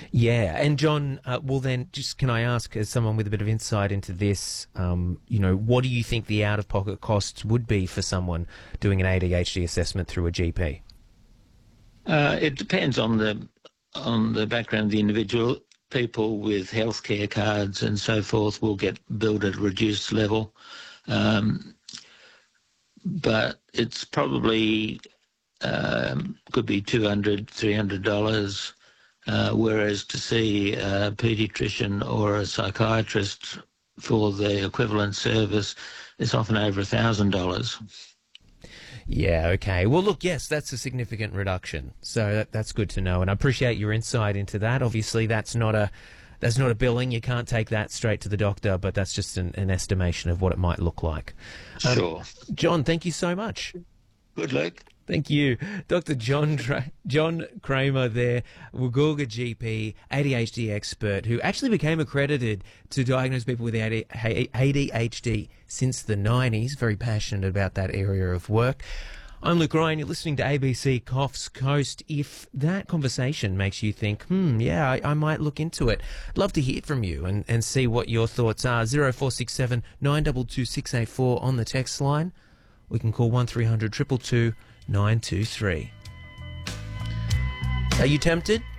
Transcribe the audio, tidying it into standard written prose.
Yeah, and John, well then, just can I ask, as someone with a bit of insight into this, what do you think the out-of-pocket costs would be for someone doing an ADHD assessment through a GP? It depends on the background of the individual. People with healthcare cards and so forth will get billed at a reduced level, but it's probably could be $200, $300. Whereas to see a paediatrician or a psychiatrist for the equivalent service is often over $1,000. Yeah, okay. Well, look, yes, that's a significant reduction. So that's good to know, and I appreciate your insight into that. Obviously, that's not a billing. You can't take that straight to the doctor, but that's just an estimation of what it might look like. Sure. John, thank you so much. Good luck. Thank you. Dr. John Kramer there, Woolgoolga GP, ADHD expert, who actually became accredited to diagnose people with ADHD since the 90s. Very passionate about that area of work. I'm Luke Ryan. You're listening to ABC Coffs Coast. If that conversation makes you think, I might look into it, I'd love to hear from you and see what your thoughts are. 0467 922 684 on the text line. We can call 1300 222 923. Are you tempted?